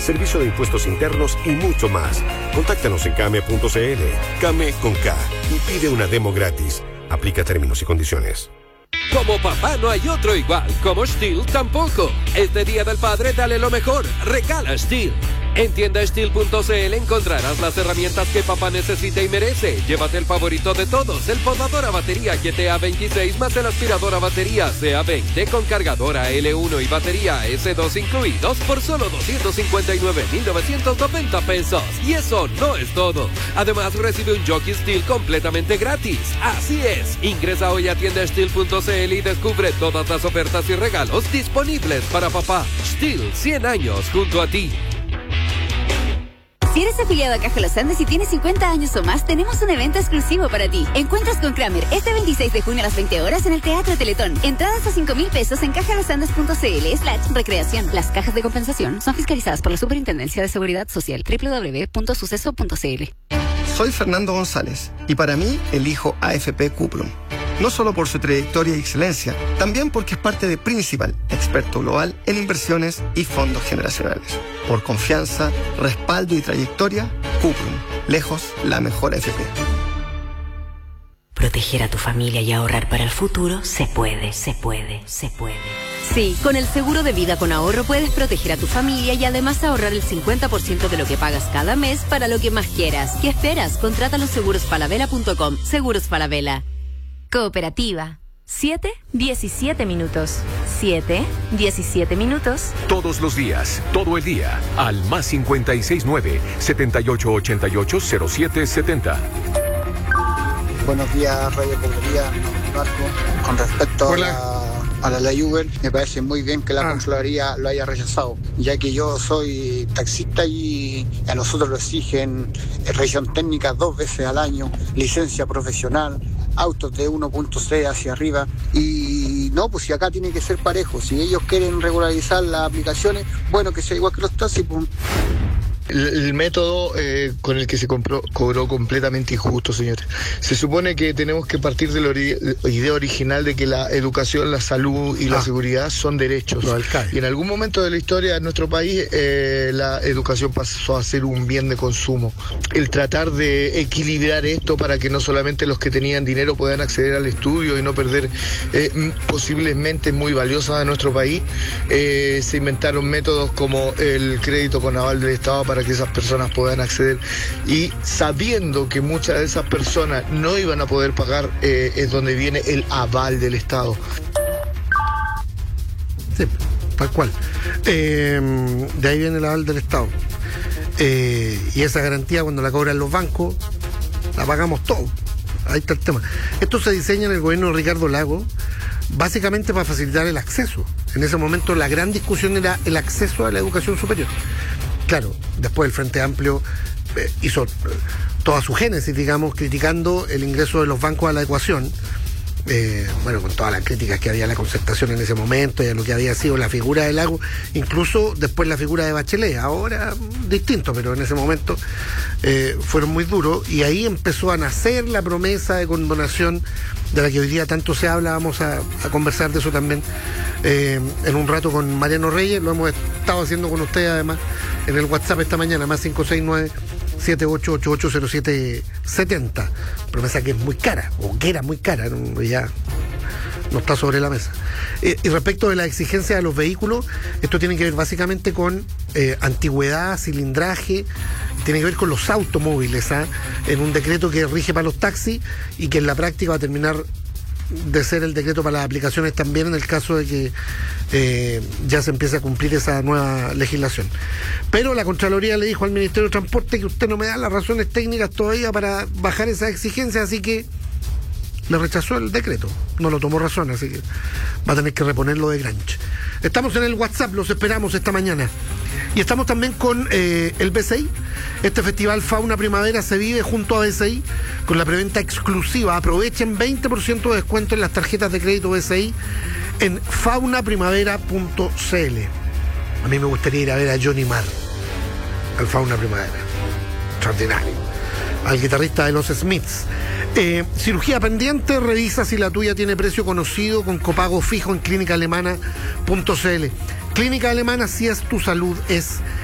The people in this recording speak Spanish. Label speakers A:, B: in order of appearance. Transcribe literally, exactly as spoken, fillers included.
A: servicio de impuestos internos y mucho más. Contáctanos en came punto c l, Came con K, y pide una demo gratis. Aplica términos y condiciones.
B: Como papá no hay otro igual, como Stihl tampoco. Este Día del Padre dale lo mejor, regala Stihl. En tienda stihl punto c l encontrarás las herramientas que papá necesita y merece. Llévate el favorito de todos, el podador a batería G T A veintiséis más el aspirador a batería C A veinte con cargadora L uno y batería S dos incluidos por solo doscientos cincuenta y nueve mil novecientos noventa pesos. Y eso no es todo. Además recibe un jockey Stihl completamente gratis. Así es, ingresa hoy a tienda stihl punto c l y descubre todas las ofertas y regalos disponibles para papá. Stihl, cien años junto a ti.
C: Si eres afiliado a Caja Los Andes y tienes cincuenta años o más, tenemos un evento exclusivo para ti. Encuentras con Kramer este veintiséis de junio a las veinte horas en el Teatro Teletón. Entradas a cinco mil pesos en cajalosandes punto c l slash recreación. Las cajas de compensación son fiscalizadas por la Superintendencia de Seguridad Social. doble u doble u doble u punto suceso punto c l.
D: Soy Fernando González y para mí elijo A F P Cuprum. No solo por su trayectoria y excelencia, también porque es parte de Principal, experto global en inversiones y fondos generacionales. Por confianza, respaldo y trayectoria, Cuprum, lejos la mejor A F P.
E: Proteger a tu familia y ahorrar para el futuro se puede, se puede, se puede.
F: Sí, con el seguro de vida con ahorro puedes proteger a tu familia y además ahorrar el cincuenta por ciento de lo que pagas cada mes para lo que más quieras. ¿Qué esperas? Contrátalo en seguros falabella punto com. Seguros Falabella.
G: Cooperativa. siete, diecisiete minutos. siete, diecisiete minutos.
H: Todos los días, todo el día, al más cincuenta y seis nueve, setenta y ocho ochenta y ocho, cero siete setenta.
I: Buenos días, Radio Cooperativa, Marco. Con respecto a la, a la ley Uber, me parece muy bien que la ah. Contraloría lo haya rechazado, ya que yo soy taxista y a nosotros lo exigen revisión técnica dos veces al año, licencia profesional, autos de uno punto seis hacia arriba, y no, pues si acá tiene que ser parejo, si ellos quieren regularizar las aplicaciones, bueno, que sea igual que los taxis, pues.
J: El, el método eh, con el que se compró, cobró completamente injusto, señores. Se supone que tenemos que partir de la ori- idea original de que la educación, la salud y ah. la seguridad son derechos. Y en algún momento de la historia de nuestro país, eh, la educación pasó a ser un bien de consumo. El tratar de equilibrar esto para que no solamente los que tenían dinero puedan acceder al estudio y no perder eh, posibles mentes muy valiosas de nuestro país, eh, se inventaron métodos como el crédito con aval del Estado para para que esas personas puedan acceder, y sabiendo que muchas de esas personas no iban a poder pagar, eh, es donde viene el aval del Estado.
K: Sí, tal cual. Eh, de ahí viene el aval del Estado. Eh, y esa garantía, cuando la cobran los bancos, la pagamos todos. Ahí está el tema. Esto se diseña en el gobierno de Ricardo Lagos básicamente para facilitar el acceso. En ese momento la gran discusión era el acceso a la educación superior. Claro, después el Frente Amplio eh, hizo eh, toda su génesis, digamos, criticando el ingreso de los bancos a la ecuación, eh, bueno, con todas las críticas que había a la concertación en ese momento y a lo que había sido la figura de Lagos, incluso después la figura de Bachelet, ahora distinto, pero en ese momento eh, fueron muy duros, y ahí empezó a nacer la promesa de condonación de la que hoy día tanto se habla. Vamos a, a conversar de eso también eh, en un rato con Mariano Reyes. Lo hemos estado haciendo con ustedes además en el WhatsApp esta mañana, más cinco seis nueve, siete ocho ocho ocho, cero siete siete cero. Promesa que es muy cara, o que era muy cara, no, ya no está sobre la mesa. Eh, y respecto de la exigencia de los vehículos, esto tiene que ver básicamente con eh, antigüedad, cilindraje, tiene que ver con los automóviles, ¿eh? En un decreto que rige para los taxis y que en la práctica va a terminar de ser el decreto para las aplicaciones también, en el caso de que eh, ya se empiece a cumplir esa nueva legislación. Pero la Contraloría le dijo al Ministerio de Transporte que usted no me da las razones técnicas todavía para bajar esas exigencias, así que le rechazó el decreto, no lo tomó razón, así que va a tener que reponerlo de Granch. Estamos en el WhatsApp, los esperamos esta mañana. Y estamos también con eh, el B C I. Este festival Fauna Primavera se vive junto a B C I con la preventa exclusiva. Aprovechen veinte por ciento de descuento en las tarjetas de crédito B C I en fauna primavera punto c l. A mí me gustaría ir a ver a Johnny Marr al Fauna Primavera. Extraordinario. Al guitarrista de los Smiths. Eh, cirugía pendiente, revisa si la tuya tiene precio conocido con copago fijo en clínica alemana punto c l. Clínica Alemana, si es tu salud, es